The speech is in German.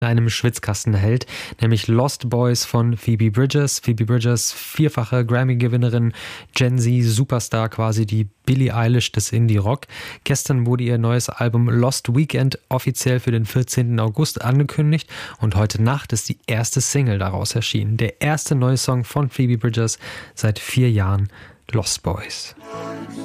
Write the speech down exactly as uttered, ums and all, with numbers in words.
in einem Schwitzkasten hält, nämlich Lost Boys von Phoebe Bridgers. Phoebe Bridgers, vierfache Grammy-Gewinnerin, Gen Z Superstar, quasi die Billie Eilish des Indie-Rock. Gestern wurde ihr neues Album Lost Weekend offiziell für den vierzehnten August angekündigt und heute Nacht ist die erste Single daraus erschienen. Der erste neue Song von Phoebe Bridgers seit vier Jahren, Lost Boys.